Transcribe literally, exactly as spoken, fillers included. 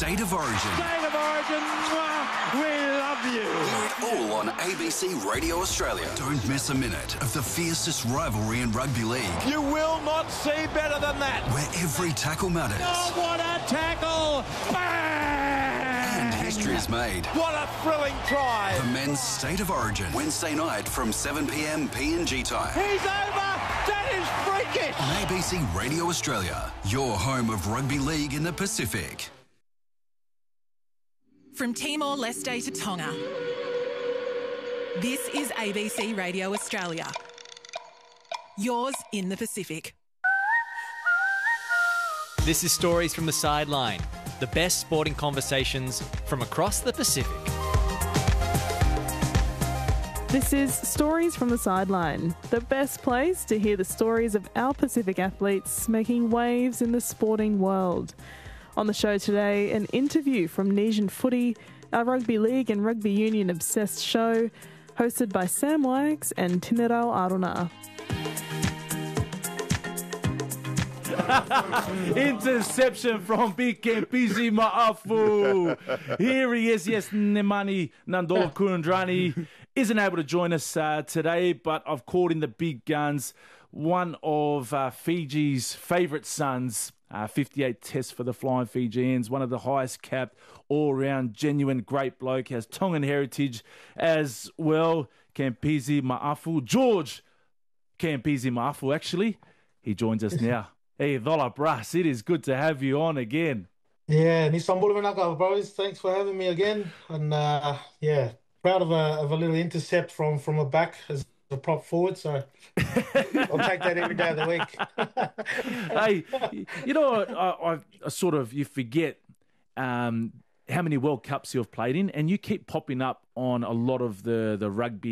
State of Origin. State of Origin, mwah, we love you. Hear it all on A B C Radio Australia. Don't miss a minute of the fiercest rivalry in rugby league. You will not see better than that. Where every tackle matters. Oh, what a tackle! Bang! And history is made. What a thrilling try. The men's State of Origin. Wednesday night from seven p.m. P N G time. He's over. That is freakish. On A B C Radio Australia, your home of rugby league in the Pacific. From Timor-Leste to Tonga, this is A B C Radio Australia. Yours in the Pacific. This is Stories from the Sideline, the best sporting conversations from across the Pacific. This is Stories from the Sideline, the best place to hear the stories of our Pacific athletes making waves in the sporting world. On the show today, an interview from Nesian Footy, our rugby league and rugby union obsessed show, hosted by Sam Wags and Tinerau Aruna. Interception from Big Kempisi Ma'afu. Here he is, yes, Nemani Nandolo Kurandrani isn't able to join us uh, today, but I've called in the big guns, one of uh, Fiji's favourite sons, uh, fifty-eight tests for the Flying Fijians, one of the highest capped, all-round, genuine, great bloke, has Tongan heritage as well, Kempisi Ma'afu. George Kempisi Ma'afu, actually, he joins us now. Hey, Dola Brass, it is good to have you on again. Yeah, Nisambula Manaka, bros. Thanks for having me again. And uh, yeah, proud of a of a little intercept from from a back as a prop forward. So I'll take that every day of the week. Hey, you know, I, I, I sort of you forget um, how many World Cups you've played in, and you keep popping up on a lot of the the rugby